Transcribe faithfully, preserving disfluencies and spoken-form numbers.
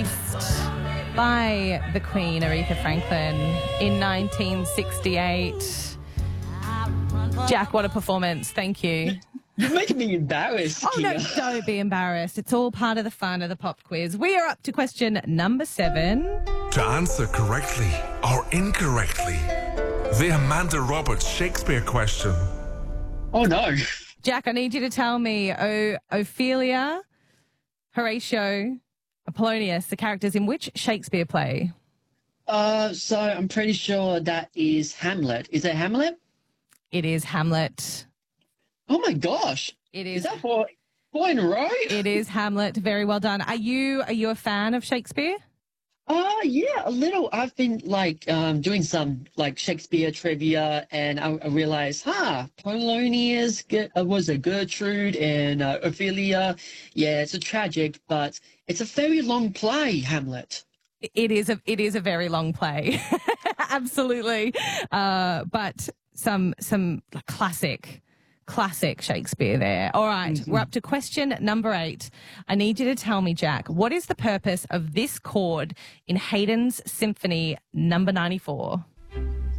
released by the Queen, Aretha Franklin, in nineteen sixty-eight. Jack, what a performance. Thank you. You're making me embarrassed. Oh, no, Kia. don't be embarrassed. It's all part of the fun of the pop quiz. We are up to question number seven. To answer correctly or incorrectly, the Amanda Roberts Shakespeare question. Oh, no. Jack, I need you to tell me o- Ophelia, Horatio, Apollonius, the characters in which Shakespeare play? Uh, so I'm pretty sure that is Hamlet. Is it Hamlet? It is Hamlet. Oh, my gosh. It Is is. that four, four in a row? It is Hamlet. Very well done. Are you are you a fan of Shakespeare? Uh, yeah, a little. I've been, like, um, doing some, like, Shakespeare trivia, and I, I realized, huh, Polonius, Ge- uh, was it Gertrude, and uh, Ophelia. Yeah, it's a tragic, but it's a very long play, Hamlet. It is a it is a very long play. Absolutely. Uh, but some some classic classic Shakespeare there. All right, mm-hmm. We're up to question number eight. I need you to tell me, Jack, what is the purpose of this chord in Haydn's Symphony number ninety-four?